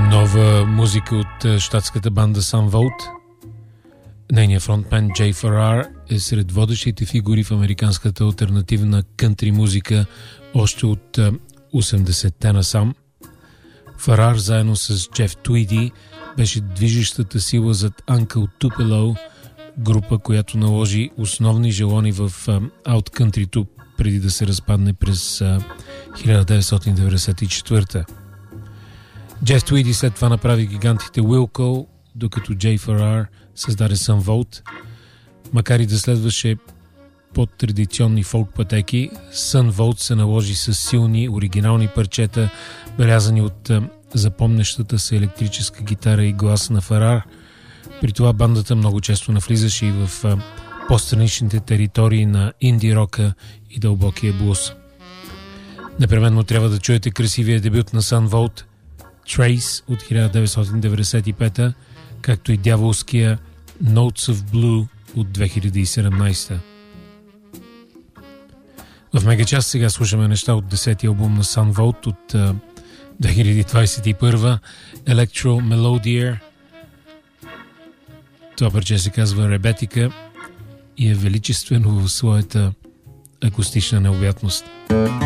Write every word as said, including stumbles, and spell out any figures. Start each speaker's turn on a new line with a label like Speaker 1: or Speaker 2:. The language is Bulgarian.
Speaker 1: Нова музика от щатската банда Sun Volt. Нейният фронтмен Джей Ферар е сред водещите фигури в американската алтернативна кънтри музика още от осемдесетте насам. Ферар заедно с Джеф Твиди беше движещата сила зад Uncle Tupelo, група, която наложи основни желони в ауткънтрито преди да се разпадне през хиляда деветстотин деветдесет и четвърта. Джеф Твиди след това направи гигантите Wilco, докато Джей Ферар създаде Sun Volt. Макар и да следваше под традиционни фолк пътеки, Sun Volt се наложи с силни, оригинални парчета, белязани от запомнящата се електрическа гитара и глас на Ферар. При това бандата много често навлизаше и в по-страничните територии на инди рока и дълбокия блуз. Непременно трябва да чуете красивия дебют на Sun Volt Trace от хиляда деветстотин деветдесет и пета, както и дяволския Notes of Blue от две хиляди и седемнадесета. В мегачас сега слушаме неща от десетия албум на Sun Volt от uh, две хиляди двадесет и първа, Electro Melodier. Това парче се казва Ребетика и е величествено в своята акустична необятност.